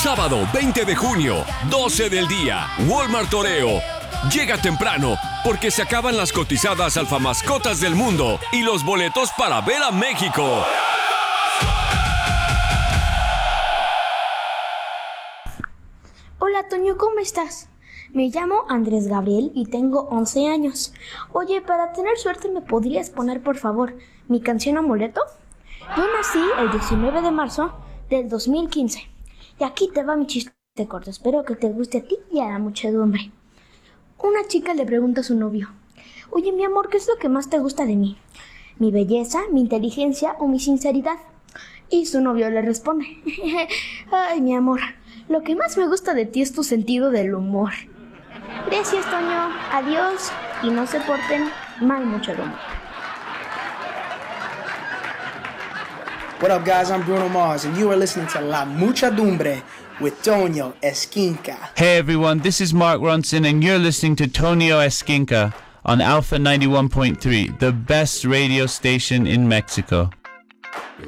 Sábado 20 de junio, 12 del día, Walmart Oreo. Llega temprano porque se acaban las cotizadas alfamascotas del mundo y los boletos para ver a México. Hola Toño, ¿cómo estás? Me llamo Andrés Gabriel y tengo 11 años. Oye, para tener suerte, ¿me podrías poner, por favor, mi canción Amuleto? Yo nací el 19 de marzo del 2015. Y aquí te va mi chiste corto. Espero que te guste a ti y a la muchedumbre. Una chica le pregunta a su novio: oye, mi amor, ¿qué es lo que más te gusta de mí? ¿Mi belleza, mi inteligencia o mi sinceridad? Y su novio le responde: ay, mi amor, lo que más me gusta de ti es tu sentido del humor. Gracias, Toño. Adiós. Y no se porten mal, muchedumbre. What up, guys? I'm Bruno Mars, and you are listening to La Muchedumbre with Toño Esquinca. Hey, everyone. This is Mark Ronson, and you're listening to Toño Esquinca on Alpha 91.3, the best radio station in Mexico.